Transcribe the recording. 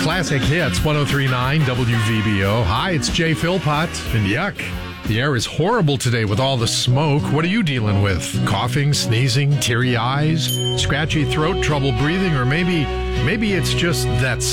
Classic Hits, 103.9 WVBO. Hi, it's Jay Philpott, and yuck. The air is horrible today with all the smoke. What are you dealing with? Coughing, sneezing, teary eyes, scratchy throat, trouble breathing, or maybe it's just that